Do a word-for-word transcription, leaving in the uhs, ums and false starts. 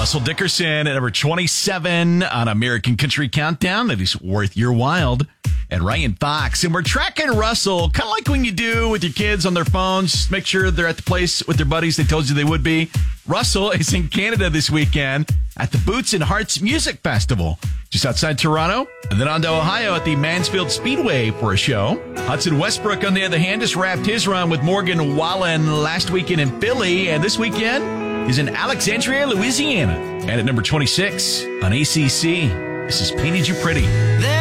Russell Dickerson at number twenty-seven on American Country Countdown. That is Worth Your Wild. And Ryan Fox. And we're tracking Russell, kind of like when you do with your kids on their phones. Just make sure they're at the place with their buddies they told you they would be. Russell is in Canada this weekend at the Boots and Hearts Music Festival, just outside Toronto. And then on to Ohio at the Mansfield Speedway for a show. Hudson Westbrook, on the other hand, just wrapped his run with Morgan Wallen last weekend in Philly. And this weekend is in Alexandria, Louisiana. And at number twenty-six on A C C, this is Painted You Pretty.